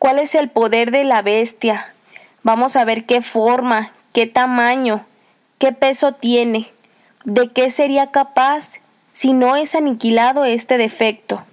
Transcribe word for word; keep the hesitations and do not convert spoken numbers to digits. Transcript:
cuál es el poder de la bestia. Vamos a ver qué forma, qué tamaño, qué peso tiene, de qué sería capaz si no es aniquilado este defecto.